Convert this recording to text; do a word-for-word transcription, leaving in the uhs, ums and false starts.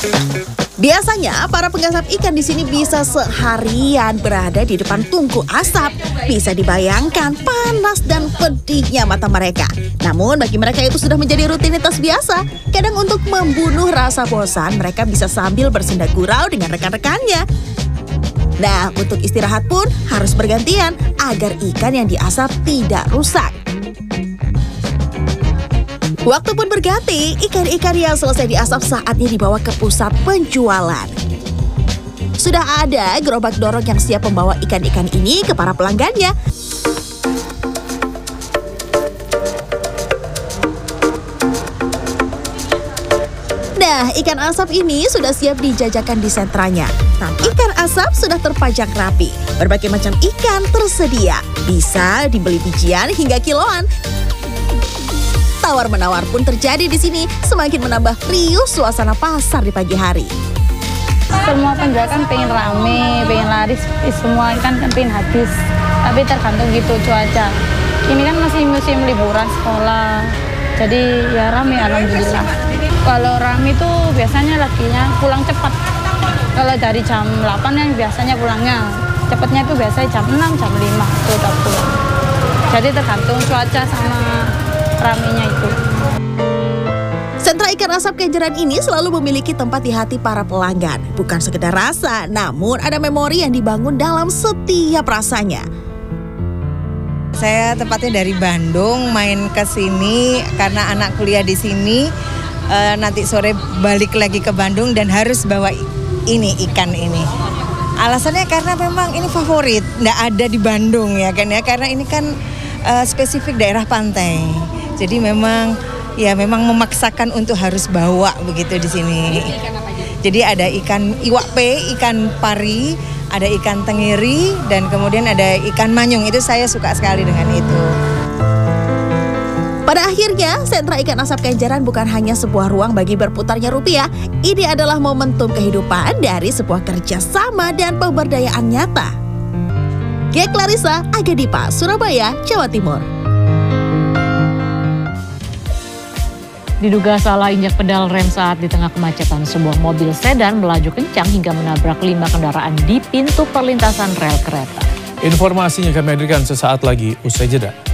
Biasanya para penggasap ikan di sini bisa seharian berada di depan tungku asap. Bisa dibayangkan panas dan pedihnya mata mereka. Namun bagi mereka itu sudah menjadi rutinitas biasa. Kadang untuk membunuh rasa bosan, mereka bisa sambil bersenda gurau dengan rekan-rekannya. Nah, untuk istirahat pun harus bergantian agar ikan yang diasap tidak rusak. Waktu pun berganti, ikan-ikan yang selesai diasap saatnya dibawa ke pusat penjualan. Sudah ada gerobak dorong yang siap membawa ikan-ikan ini ke para pelanggannya. Nah, ikan asap ini sudah siap dijajakan di sentranya. Tampilan ikan asap sudah terpajang rapi. Berbagai macam ikan tersedia. Bisa dibeli bijian hingga kiloan. Tawar-menawar pun terjadi di sini, semakin menambah riuh suasana pasar di pagi hari. Semua penjual kan pengen rame, pengen laris, semua ikan kan pengen habis. Tapi tergantung gitu cuaca. Ini kan masih musim liburan sekolah, jadi ya rame alhamdulillah. Kalau rame itu biasanya lakinya pulang cepat. Kalau dari jam delapan yang biasanya pulangnya, cepatnya itu biasanya jam enam, jam lima itu udah pulang. Jadi tergantung cuaca sama ramenya itu. Sentra ikan asap Kenjeran ini selalu memiliki tempat di hati para pelanggan. Bukan sekedar rasa, namun ada memori yang dibangun dalam setiap rasanya. Saya tepatnya dari Bandung main ke sini karena anak kuliah di sini. E, nanti sore balik lagi ke Bandung dan harus bawa ini ikan ini. Alasannya karena memang ini favorit, nggak ada di Bandung ya kan ya, karena ini kan e, spesifik daerah pantai. Jadi memang ya memang memaksakan untuk harus bawa begitu di sini. Jadi ada ikan iwak pe, ikan pari, ada ikan tenggiri, dan kemudian ada ikan manyung. Itu saya suka sekali dengan itu. Pada akhirnya, sentra ikan asap Kenjeran bukan hanya sebuah ruang bagi berputarnya rupiah. Ini adalah momentum kehidupan dari sebuah kerjasama dan pemberdayaan nyata. Gia Clarissa, Aga Dipa, Surabaya, Jawa Timur. Diduga salah injak pedal rem saat di tengah kemacetan, sebuah mobil sedan melaju kencang hingga menabrak lima kendaraan di pintu perlintasan rel kereta. Informasinya kami hadirkan sesaat lagi, usai jeda.